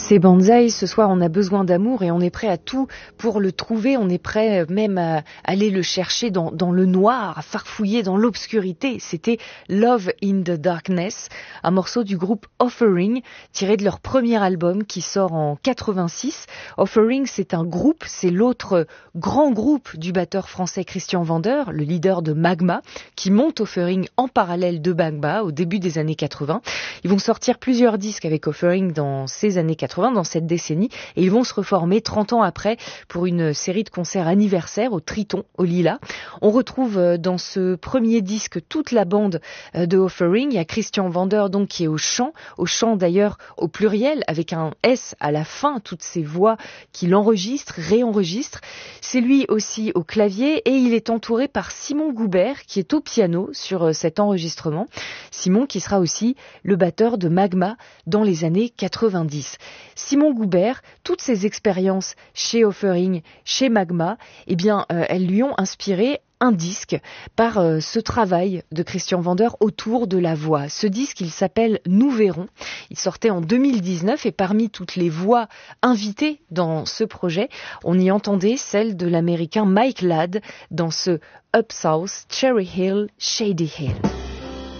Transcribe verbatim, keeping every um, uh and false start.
C'est Banzai, ce soir on a besoin d'amour et on est prêt à tout pour le trouver, on est prêt même à aller le chercher dans, dans le noir, à farfouiller dans l'obscurité. C'était Love in the Darkness, un morceau du groupe Offering, tiré de leur premier album qui sort en quatre-vingt-six. Offering, c'est un groupe, c'est l'autre grand groupe du batteur français Christian Vander, le leader de Magma, qui monte Offering en parallèle de Magma au début des années quatre-vingts. Ils vont sortir plusieurs disques avec Offering dans ces années quatre-vingts, dans cette décennie, et ils vont se reformer trente ans après pour une série de concerts anniversaires au Triton, au Lilas. On retrouve dans ce premier disque toute la bande de Offering. Il y a Christian Vander donc qui est au chant, au chant d'ailleurs au pluriel avec un S à la fin, toutes ces voix qu'il enregistre, réenregistre. C'est lui aussi au clavier et il est entouré par Simon Goubert qui est au piano sur cet enregistrement. Simon qui sera aussi le batteur de Magma dans les années quatre-vingt-dix. Simon Goubert, toutes ses expériences chez Offering, chez Magma, eh bien, euh, elles lui ont inspiré un disque par euh, ce travail de Christian Vander autour de la voix. Ce disque, il s'appelle Nous verrons. Il sortait en deux mille dix-neuf et parmi toutes les voix invitées dans ce projet, on y entendait celle de l'américain Mike Ladd dans ce Up South, Cherry Hill, Shady Hill.